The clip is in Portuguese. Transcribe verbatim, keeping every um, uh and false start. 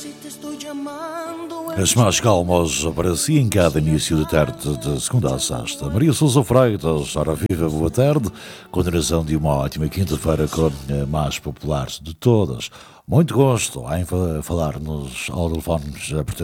As mais calmas para si em cada início de tarde de segunda a sexta. Maria Sousa Freitas, ora viva, boa tarde. Continuação de uma ótima quinta-feira com a mais popular de todas. Muito gosto em falar nos ao telefones, portanto,